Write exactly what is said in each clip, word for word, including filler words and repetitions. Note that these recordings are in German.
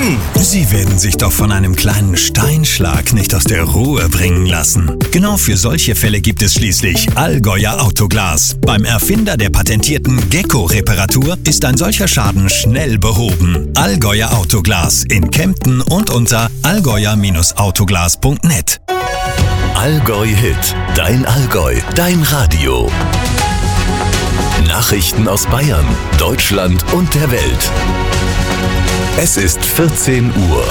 Mann! Sie werden sich doch von einem kleinen Steinschlag nicht aus der Ruhe bringen lassen. Genau für solche Fälle gibt es schließlich Allgäuer Autoglas. Beim Erfinder der patentierten Gecko-Reparatur ist ein solcher Schaden schnell behoben. Allgäuer Autoglas in Kempten und unter allgäuer Autoglas punkt net. Allgäu Hit, dein Allgäu, dein Radio. Nachrichten aus Bayern, Deutschland und der Welt. Es ist vierzehn Uhr.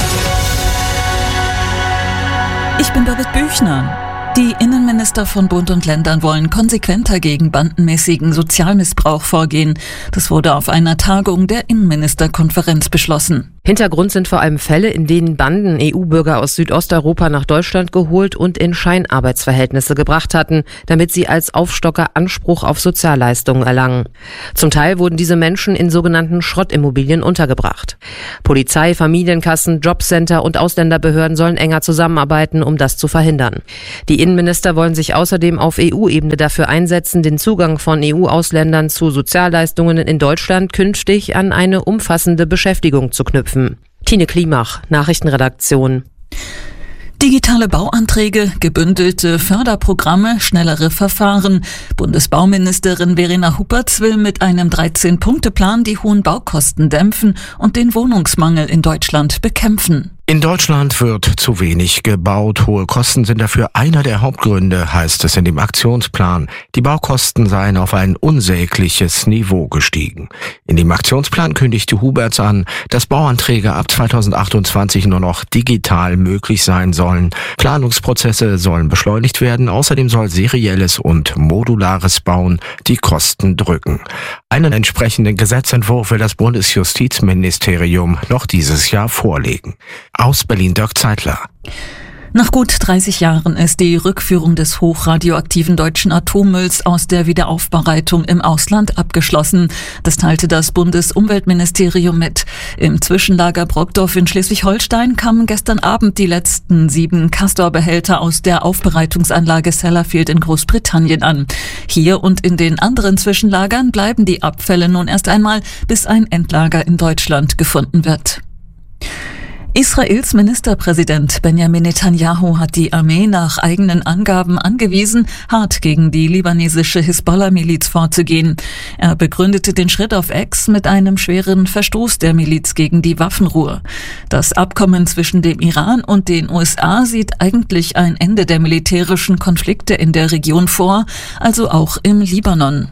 Ich bin Birgit Büchner. Die Innenminister von Bund und Ländern wollen konsequenter gegen bandenmäßigen Sozialmissbrauch vorgehen. Das wurde auf einer Tagung der Innenministerkonferenz beschlossen. Hintergrund sind vor allem Fälle, in denen Banden E U-Bürger aus Südosteuropa nach Deutschland geholt und in Scheinarbeitsverhältnisse gebracht hatten, damit sie als Aufstocker Anspruch auf Sozialleistungen erlangen. Zum Teil wurden diese Menschen in sogenannten Schrottimmobilien untergebracht. Polizei, Familienkassen, Jobcenter und Ausländerbehörden sollen enger zusammenarbeiten, um das zu verhindern. Die Innenminister wollen sich außerdem auf E U-Ebene dafür einsetzen, den Zugang von E U-Ausländern zu Sozialleistungen in Deutschland künftig an eine umfassende Beschäftigung zu knüpfen. Tine Klimach, Nachrichtenredaktion. Digitale Bauanträge, gebündelte Förderprogramme, schnellere Verfahren. Bundesbauministerin Verena Huppertz will mit einem dreizehn-Punkte-Plan die hohen Baukosten dämpfen und den Wohnungsmangel in Deutschland bekämpfen. In Deutschland wird zu wenig gebaut. Hohe Kosten sind dafür einer der Hauptgründe, heißt es in dem Aktionsplan. Die Baukosten seien auf ein unsägliches Niveau gestiegen. In dem Aktionsplan kündigte Hubertz an, dass Bauanträge ab zweitausendachtundzwanzig nur noch digital möglich sein sollen. Planungsprozesse sollen beschleunigt werden. Außerdem soll serielles und modulares Bauen die Kosten drücken. Einen entsprechenden Gesetzentwurf will das Bundesjustizministerium noch dieses Jahr vorlegen. Aus Berlin Dirk Zeitler. Nach gut dreißig Jahren ist die Rückführung des hochradioaktiven deutschen Atommülls aus der Wiederaufbereitung im Ausland abgeschlossen. Das teilte das Bundesumweltministerium mit. Im Zwischenlager Brockdorf in Schleswig-Holstein kamen gestern Abend die letzten sieben Castor-Behälter aus der Aufbereitungsanlage Sellafield in Großbritannien an. Hier und in den anderen Zwischenlagern bleiben die Abfälle nun erst einmal, bis ein Endlager in Deutschland gefunden wird. Israels Ministerpräsident Benjamin Netanyahu hat die Armee nach eigenen Angaben angewiesen, hart gegen die libanesische Hisbollah-Miliz vorzugehen. Er begründete den Schritt auf X mit einem schweren Verstoß der Miliz gegen die Waffenruhe. Das Abkommen zwischen dem Iran und den U S A sieht eigentlich ein Ende der militärischen Konflikte in der Region vor, also auch im Libanon.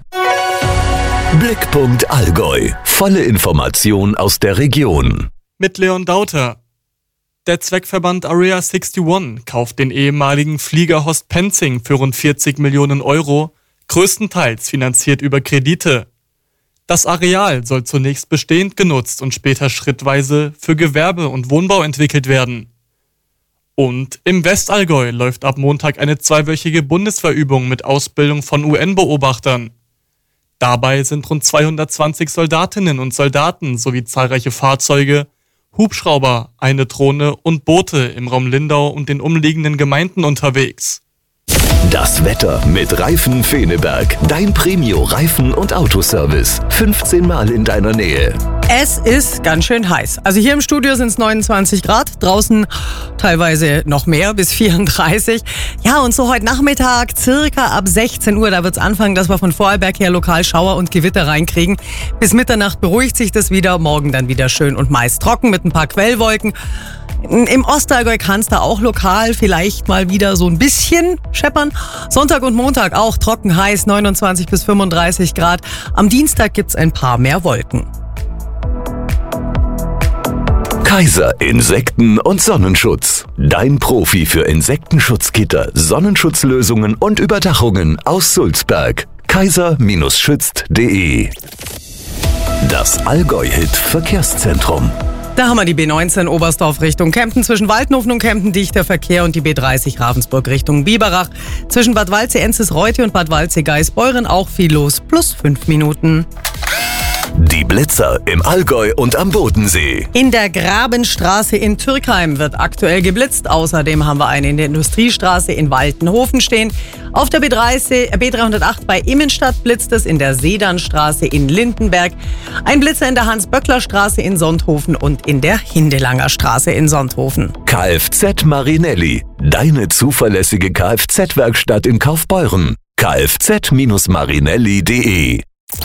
Blickpunkt Allgäu. Volle Information aus der Region. Mit Leon Dauter. Der Zweckverband Area einundsechzig kauft den ehemaligen Flieger Horst Penzing für rund vierzig Millionen Euro, größtenteils finanziert über Kredite. Das Areal soll zunächst bestehend genutzt und später schrittweise für Gewerbe und Wohnbau entwickelt werden. Und im Westallgäu läuft ab Montag eine zweiwöchige Bundeswehrübung mit Ausbildung von U N-Beobachtern. Dabei sind rund zweihundertzwanzig Soldatinnen und Soldaten sowie zahlreiche Fahrzeuge, Hubschrauber, eine Drohne und Boote im Raum Lindau und den umliegenden Gemeinden unterwegs. Das Wetter mit Reifen Feneberg. Dein Premio-Reifen- und Autoservice. fünfzehn Mal in deiner Nähe. Es ist ganz schön heiß. Also hier im Studio sind es neunundzwanzig Grad, draußen teilweise noch mehr, bis vierunddreißig. Ja, und so heute Nachmittag, circa ab sechzehn Uhr, da wird es anfangen, dass wir von Vorarlberg her lokal Schauer und Gewitter reinkriegen. Bis Mitternacht beruhigt sich das wieder, morgen dann wieder schön und meist trocken mit ein paar Quellwolken. Im Ostallgäu kann es da auch lokal vielleicht mal wieder so ein bisschen scheppern. Sonntag und Montag auch trocken heiß, neunundzwanzig bis fünfunddreißig Grad. Am Dienstag gibt's ein paar mehr Wolken. Kaiser Insekten- und Sonnenschutz. Dein Profi für Insektenschutzgitter, Sonnenschutzlösungen und Überdachungen aus Sulzberg. kaiser schützt punkt de. Das Allgäu-Hit Verkehrszentrum. Da haben wir die B neunzehn Oberstdorf Richtung Kempten, zwischen Waldhofen und Kempten dichter Verkehr, und die B dreißig Ravensburg Richtung Biberach. Zwischen Bad Waldsee-Enzes-Reute und Bad Waldsee-Geisbeuren auch viel los, plus fünf Minuten. Die Blitzer im Allgäu und am Bodensee. In der Grabenstraße in Türkheim wird aktuell geblitzt. Außerdem haben wir eine in der Industriestraße in Waltenhofen stehen. Auf der B dreihundertacht bei Immenstadt blitzt es, in der Sedanstraße in Lindenberg. Ein Blitzer in der Hans-Böckler-Straße in Sonthofen und in der Hindelanger Straße in Sonthofen. Kfz Marinelli, deine zuverlässige Kfz-Werkstatt in Kaufbeuren. kfz Marinelli punkt de.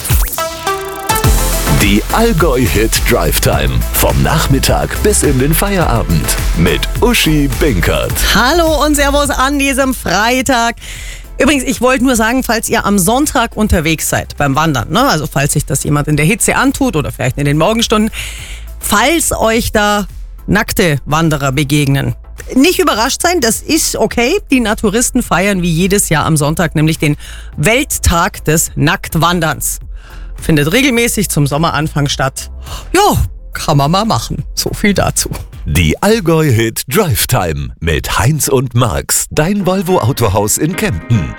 Die Allgäu-Hit Drive Time. Vom Nachmittag bis in den Feierabend. Mit Uschi Binkert. Hallo und Servus an diesem Freitag. Übrigens, ich wollte nur sagen, falls ihr am Sonntag unterwegs seid beim Wandern, ne? Also falls sich das jemand in der Hitze antut oder vielleicht in den Morgenstunden, falls euch da nackte Wanderer begegnen, nicht überrascht sein, das ist okay. Die Naturisten feiern wie jedes Jahr am Sonntag nämlich den Welttag des Nacktwanderns. Findet regelmäßig zum Sommeranfang statt. Ja, kann man mal machen. So viel dazu. Die Allgäu-Hit Drive Time mit Heinz und Marx, dein Volvo Autohaus in Kempten.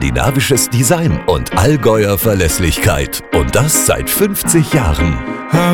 Skandinavisches Design und Allgäuer Verlässlichkeit. Und das seit fünfzig Jahren.